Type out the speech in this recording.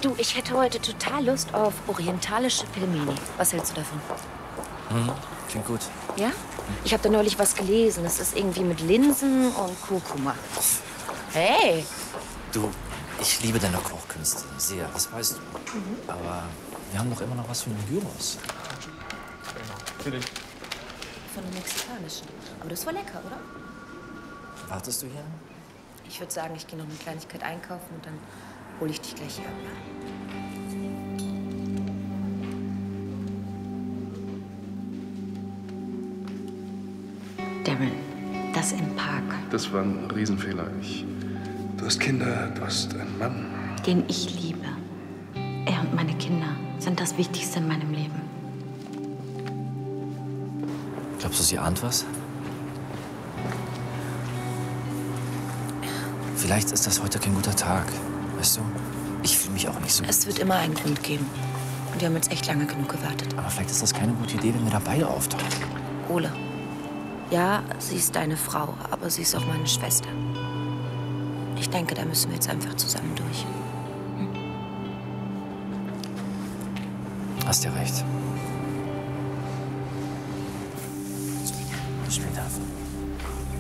Du, ich hätte heute total Lust auf orientalische Pelmeni. Was hältst du davon? Klingt gut. Ja? Ich habe da neulich was gelesen. Es ist irgendwie mit Linsen und Kurkuma. Hey! Du, ich liebe deine Kochkünste sehr, das weißt du. Aber wir haben doch immer noch was von den Gyros. Von der mexikanischen. Aber das war lecker, oder? Wartest du hier? Ich würde sagen, ich gehe noch eine Kleinigkeit einkaufen und dann hole ich dich gleich hier ab, ja? Darren, das im Park, Das war ein Riesenfehler. Du hast Kinder, du hast einen Mann. den ich liebe. Er und meine Kinder sind das Wichtigste in meinem Leben. Glaubst du, sie ahnt was? Vielleicht ist das heute kein guter Tag. Weißt du? Ich fühle mich auch nicht so gut. Es wird immer einen Grund geben. Und wir haben jetzt echt lange genug gewartet. Aber vielleicht ist das keine gute Idee, wenn wir da beide auftauchen. Ole. Ja, sie ist deine Frau, aber sie ist auch meine Schwester. Ich denke, da müssen wir jetzt einfach zusammen durch. Hast ja recht. Später.